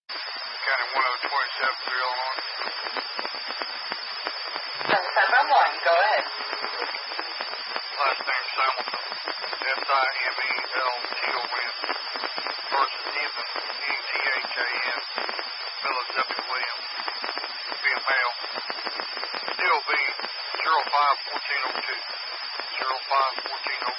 County 1027 for Illinois. 771, go ahead. Last name Samilton. Simelton. First Ethan. Ethan. Phyllis W. Williams. Being male. DOB 05-1402. 05-1402.